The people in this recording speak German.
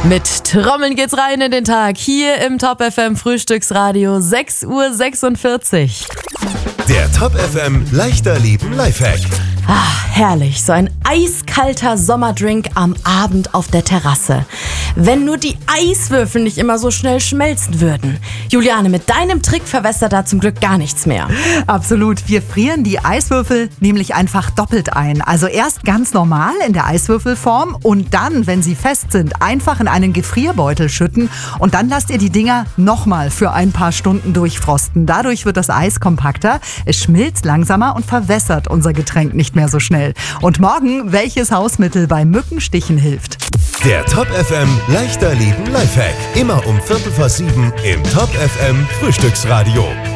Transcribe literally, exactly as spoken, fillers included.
Mit Trommeln geht's rein in den Tag, hier im Top F M Frühstücksradio, sechs Uhr sechsundvierzig. Der Top F M Leichter Leben Lifehack. Ah, herrlich, so ein eiskalter Sommerdrink am Abend auf der Terrasse. Wenn nur die Eiswürfel nicht immer so schnell schmelzen würden. Juliane, mit deinem Trick verwässert da zum Glück gar nichts mehr. Absolut, wir frieren die Eiswürfel nämlich einfach doppelt ein. Also erst ganz normal in der Eiswürfelform und dann, wenn sie fest sind, einfach in einen Gefrierbeutel schütten und dann lasst ihr die Dinger nochmal für ein paar Stunden durchfrosten. Dadurch wird das Eis kompakter, es schmilzt langsamer und verwässert unser Getränk nicht mehr so schnell. Und morgen, welches Hausmittel bei Mückenstichen hilft? Der Top F M Leichter Leben Lifehack. Immer um Viertel vor sieben im Top F M Frühstücksradio.